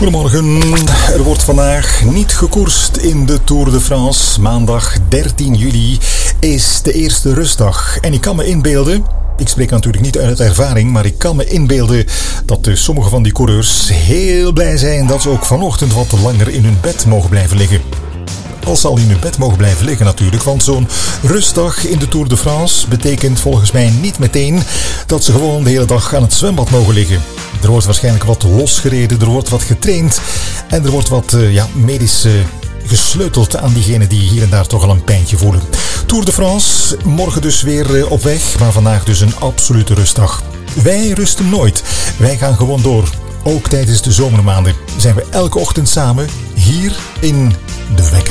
Goedemorgen. Er wordt vandaag niet gekoerst in de Tour de France. Maandag 13 juli is de eerste rustdag. En ik kan me inbeelden, ik spreek natuurlijk niet uit ervaring, maar ik kan me inbeelden dat sommige van die coureurs heel blij zijn dat ze ook vanochtend wat langer in hun bed mogen blijven liggen. Als ze al in hun bed mogen blijven liggen natuurlijk, want zo'n rustdag in de Tour de France betekent volgens mij niet meteen dat ze gewoon de hele dag aan het zwembad mogen liggen. Er wordt waarschijnlijk wat losgereden, er wordt wat getraind en er wordt wat medisch gesleuteld aan diegenen die hier en daar toch al een pijntje voelen. Tour de France, morgen dus weer op weg, maar vandaag dus een absolute rustdag. Wij rusten nooit, wij gaan gewoon door. Ook tijdens de zomermaanden zijn we elke ochtend samen hier in De Wekker.